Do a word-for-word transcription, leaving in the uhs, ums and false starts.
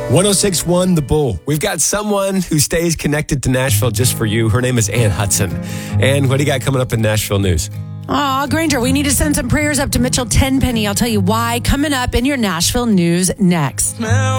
one oh six point one The Bull. We've got someone who stays connected to Nashville just for you. Her name is Ann Hudson. And what do you got coming up in Nashville news? Aw, Granger, we need to send some prayers up to Mitchell Tenpenny. I'll tell you why coming up in your Nashville news next.